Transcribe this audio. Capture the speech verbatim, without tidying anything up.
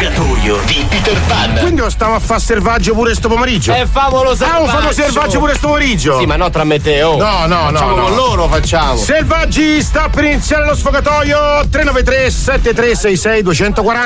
sfogatoio di Peter Pan. Quindi lo stiamo a fare selvaggio pure sto pomeriggio. È favolo selvaggio. Ah, un famo selvaggio pure sto pomeriggio. Sì, ma no tra me e te, oh. No, no, no. Facciamo no. con loro, facciamo. Selvaggi, sta per iniziare lo sfogatoio. tre nove tre sette tre sei sei due quattro zero